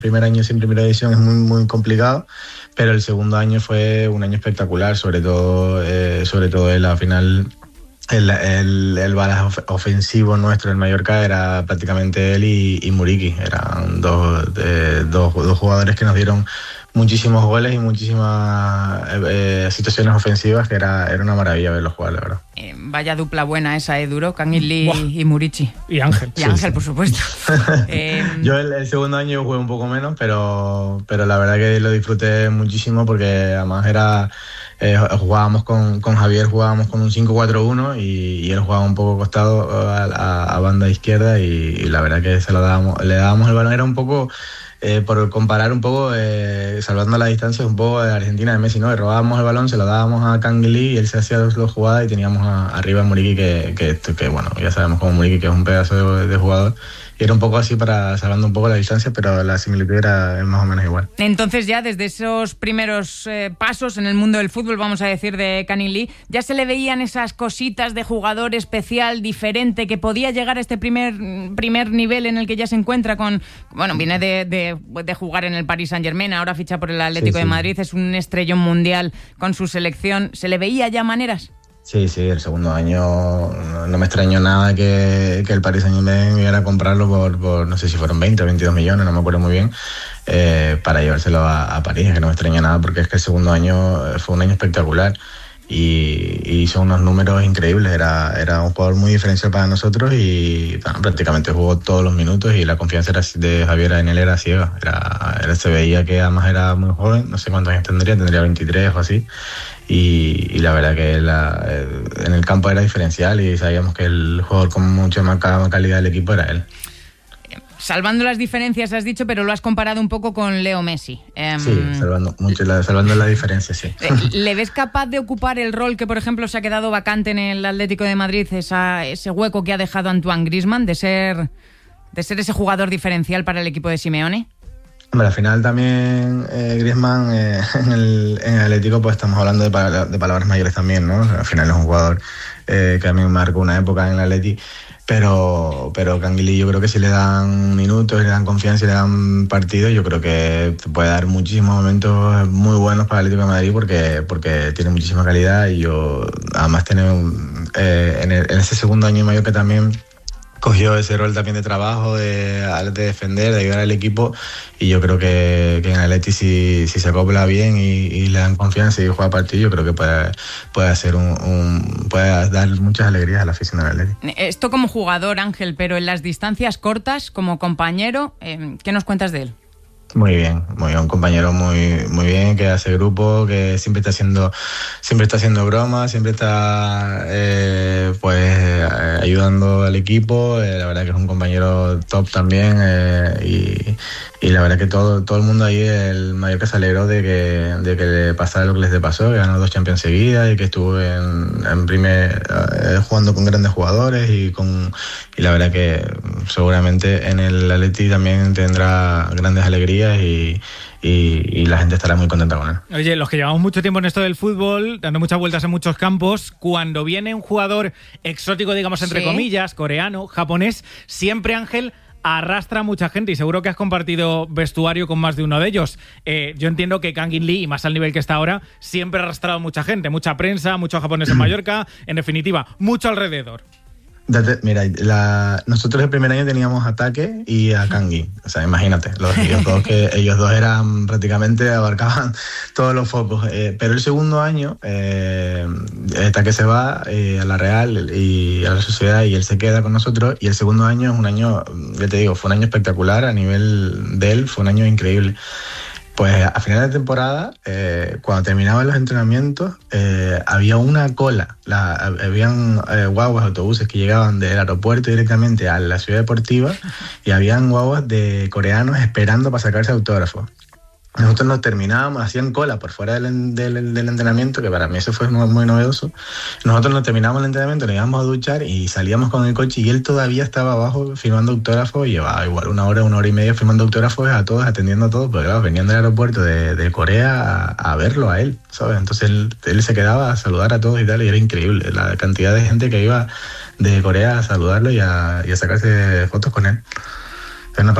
primer año sin primera división es muy, muy complicado, pero el segundo año fue un año espectacular, sobre todo él al final. El balazo ofensivo nuestro en Mallorca era prácticamente él y Muriqui. Eran dos jugadores que nos dieron muchísimos goles y muchísimas situaciones ofensivas, que era una maravilla verlos jugar, la verdad. Vaya dupla buena esa, Duro, Kangin Lee y Muriqui. Y Ángel. Y Ángel, por supuesto. Yo el segundo año yo jugué un poco menos, pero la verdad que lo disfruté muchísimo, porque además jugábamos con Javier, jugábamos con un 5-4-1 y él jugaba un poco costado a banda izquierda, y la verdad que le dábamos el balón. Era un poco, por comparar un poco, salvando la distancia, un poco de Argentina de Messi, ¿no? Robábamos el balón, se lo dábamos a Kangin Lee y él se hacía dos jugadas, y teníamos arriba a Muriqui, que bueno, ya sabemos como Muriqui, que es un pedazo de jugador. Y era un poco así, para salvando un poco la distancia, pero la similitud era más o menos igual. Entonces, ya desde esos primeros pasos en el mundo del fútbol, vamos a decir, de Kangin Lee, ya se le veían esas cositas de jugador especial, diferente, que podía llegar a este primer nivel en el que ya se encuentra viene de jugar en el Paris Saint-Germain, ahora ficha por el Atlético de Madrid, es un estrellón mundial con su selección. ¿Se le veía ya maneras? Sí, el segundo año no me extrañó nada que el Paris Saint-Germain iba a comprarlo por no sé si fueron 20 o 22 millones, no me acuerdo muy bien, para llevárselo a París. Es que no me extraña nada, porque es que el segundo año fue un año espectacular y hizo unos números increíbles. Era un jugador muy diferencial para nosotros y prácticamente jugó todos los minutos, y la confianza de Javier en él era ciega. Se veía que además era muy joven, no sé cuántos años tendría 23 o así. Y la verdad que en el campo era diferencial, y sabíamos que el jugador con mucha más calidad del equipo era él. Salvando las diferencias, has dicho, pero lo has comparado un poco con Leo Messi. Sí, salvando la diferencia, sí. ¿Le ves capaz de ocupar el rol que, por ejemplo, se ha quedado vacante en el Atlético de Madrid, ese hueco que ha dejado Antoine Griezmann, de ser ese jugador diferencial para el equipo de Simeone? Hombre, al final también Griezmann en el Atlético, pues estamos hablando de palabras mayores también, ¿no? Al final es un jugador que a mí me marcó una época en el Atlético, pero Kangin Lee, yo creo que si le dan minutos, le dan confianza y le dan partido, yo creo que puede dar muchísimos momentos muy buenos para el Atlético de Madrid, porque tiene muchísima calidad. Y yo además en ese segundo año y medio que también cogió ese rol también de trabajo, de defender, de ayudar al equipo, y yo creo que en el Atleti, si se acopla bien y le dan confianza y juega partido, yo creo que puede hacer puede dar muchas alegrías a la afición del Atleti. Esto como jugador, Ángel, pero en las distancias cortas, como compañero, ¿qué nos cuentas de él? Muy bien, un compañero muy, muy bien, que hace grupo, que siempre está haciendo bromas, siempre está ayudando al equipo. La verdad que es un compañero top también, y la verdad que todo el mundo ahí, el Mallorca, se alegró de que le pasara lo que les pasó, que ganó 2 Champions seguidas y que estuvo jugando con grandes jugadores, y la verdad que seguramente en el Atleti también tendrá grandes alegrías, y la gente estará muy contenta con él. Oye, los que llevamos mucho tiempo en esto del fútbol, dando muchas vueltas en muchos campos, cuando viene un jugador exótico, digamos entre comillas, coreano, japonés, siempre, Ángel, arrastra a mucha gente, y seguro que has compartido vestuario con más de uno de ellos. Yo entiendo que Kangin Lee, y más al nivel que está ahora, siempre ha arrastrado a mucha gente, mucha prensa, muchos japoneses en Mallorca, en definitiva, mucho alrededor. Mira, nosotros el primer año teníamos a Take y a Kangi. O sea, imagínate, ellos dos eran prácticamente, abarcaban todos los focos. Pero el segundo año, Take se va a la Real y a la Sociedad, y él se queda con nosotros. Y el segundo año es un año, ya te digo, fue un año espectacular a nivel de él, fue un año increíble. Pues a final de temporada, cuando terminaban los entrenamientos, había una cola. Habían guaguas, autobuses que llegaban del aeropuerto directamente a la ciudad deportiva, y habían guaguas de coreanos esperando para sacarse autógrafos. Nosotros nos terminábamos, hacían cola por fuera del entrenamiento, que para mí eso fue muy, muy novedoso. Nosotros nos terminábamos el entrenamiento, nos íbamos a duchar y salíamos con el coche, y él todavía estaba abajo firmando autógrafos, y llevaba igual una hora y media firmando autógrafos a todos, atendiendo a todos, porque claro, venían del aeropuerto de Corea a verlo a él, ¿sabes? Entonces él se quedaba a saludar a todos y tal, y era increíble la cantidad de gente que iba de Corea a saludarlo y a sacarse fotos con él. ¿Qué me ha pasado?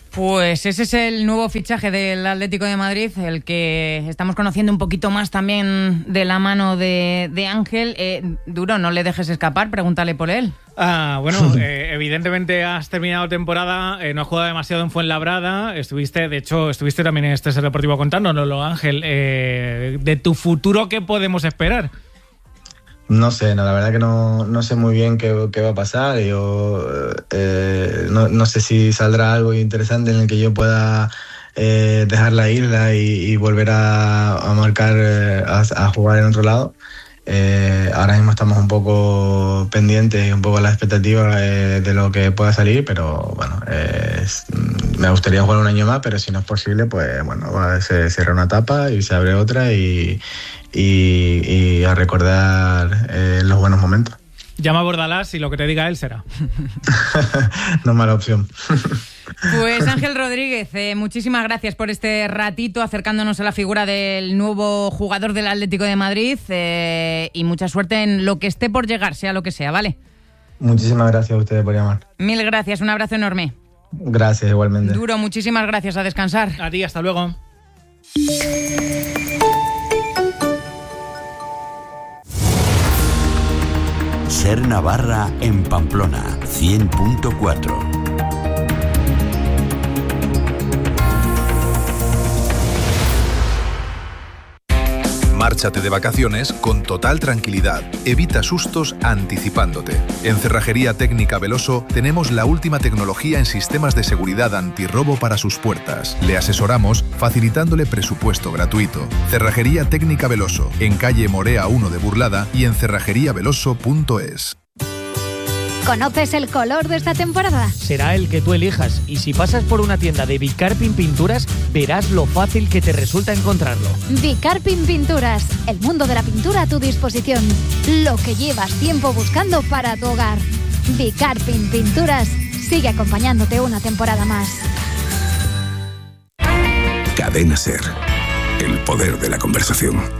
Pues ese es el nuevo fichaje del Atlético de Madrid, el que estamos conociendo un poquito más también de la mano de Ángel. Duro, no le dejes escapar, pregúntale por él. Bueno, evidentemente has terminado temporada, no has jugado demasiado en Fuenlabrada, estuviste también en este Ser Deportivo contándonoslo, Ángel. De tu futuro, ¿qué podemos esperar? No sé, la verdad que no sé muy bien qué va a pasar. Yo no sé si saldrá algo interesante en el que yo pueda dejar la isla y volver a marcar, a jugar en otro lado. Ahora mismo estamos un poco pendientes y un poco a la expectativa de lo que pueda salir, pero bueno, me gustaría jugar un año más, pero si no es posible, pues bueno, se cierra una etapa y se abre otra y a recordar los buenos momentos. Llama a Bordalás y lo que te diga él será. No es mala opción. Pues Ángel Rodríguez, muchísimas gracias por este ratito acercándonos a la figura del nuevo jugador del Atlético de Madrid y mucha suerte en lo que esté por llegar, sea lo que sea, ¿vale? Muchísimas gracias a ustedes por llamar. Mil gracias, un abrazo enorme. Gracias, igualmente. Duro, muchísimas gracias, a descansar. A ti, hasta luego. Ser Navarra en Pamplona, 100.4. Márchate de vacaciones con total tranquilidad. Evita sustos anticipándote. En Cerrajería Técnica Veloso tenemos la última tecnología en sistemas de seguridad antirrobo para sus puertas. Le asesoramos facilitándole presupuesto gratuito. Cerrajería Técnica Veloso, en calle Morea 1 de Burlada y en cerrajeríaveloso.es. ¿Conoces el color de esta temporada? Será el que tú elijas, y si pasas por una tienda de Bicarpin Pinturas, verás lo fácil que te resulta encontrarlo. Bicarpin Pinturas, el mundo de la pintura a tu disposición. Lo que llevas tiempo buscando para tu hogar. Bicarpin Pinturas sigue acompañándote una temporada más. Cadena Ser, el poder de la conversación.